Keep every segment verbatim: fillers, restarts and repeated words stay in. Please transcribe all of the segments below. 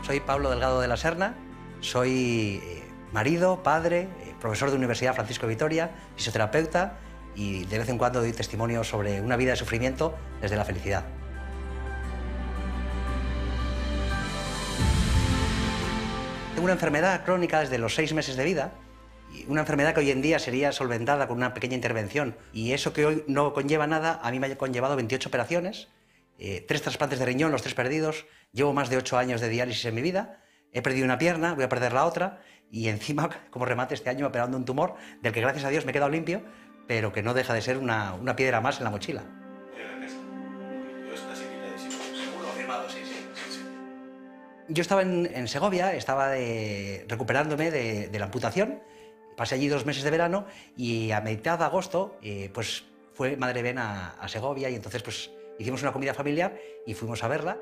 Soy Pablo Delgado de la Serna, soy eh, marido, padre, eh, profesor de Universidad Francisco de Vitoria, fisioterapeuta y de vez en cuando doy testimonio sobre una vida de sufrimiento desde la felicidad. Tengo una enfermedad crónica desde los seis meses de vida, y una enfermedad que hoy en día sería solventada con una pequeña intervención, y eso que hoy no conlleva nada, a mí me ha conllevado veintiocho operaciones, eh, tres trasplantes de riñón, los tres perdidos, llevo más de ocho años de diálisis en mi vida, he perdido una pierna, voy a perder la otra, y encima, como remate este año, operando un tumor del que gracias a Dios me he quedado limpio, pero que no deja de ser una, una piedra más en la mochila. Yo estaba en, en Segovia, estaba de, recuperándome de, de la amputación, pasé allí dos meses de verano y a mitad de agosto eh, pues fue Madre Ben a, a Segovia y entonces pues hicimos una comida familiar y fuimos a verla.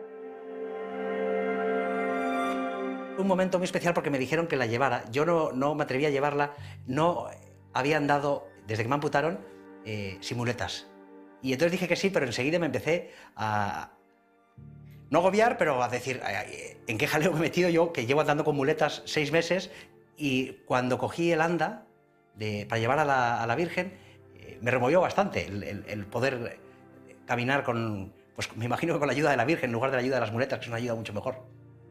Un momento muy especial porque me dijeron que la llevara. Yo no, no me atreví a llevarla, no habían dado, desde que me amputaron, eh, sin muletas. Y entonces dije que sí, pero enseguida me empecé a... no agobiar, pero a decir, ¿en qué jaleo me he metido yo? Que llevo andando con muletas seis meses y cuando cogí el anda de, para llevar a la, a la Virgen, eh, me removió bastante el, el, el poder caminar con, pues me imagino que con la ayuda de la Virgen en lugar de la ayuda de las muletas, que es una ayuda mucho mejor.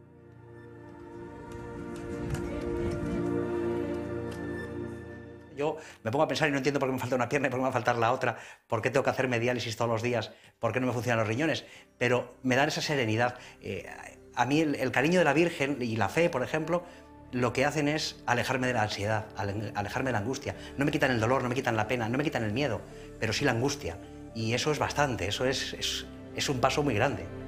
Yo me pongo a pensar y no entiendo por qué me falta una pierna y por qué me va a faltar la otra, por qué tengo que hacerme diálisis todos los días, por qué no me funcionan los riñones, pero me dan esa serenidad. Eh, a mí el, el cariño de la Virgen y la fe, por ejemplo, lo que hacen es alejarme de la ansiedad, alejarme de la angustia. No me quitan el dolor, no me quitan la pena, no me quitan el miedo, pero sí la angustia. Y eso es bastante, eso es, es, es un paso muy grande.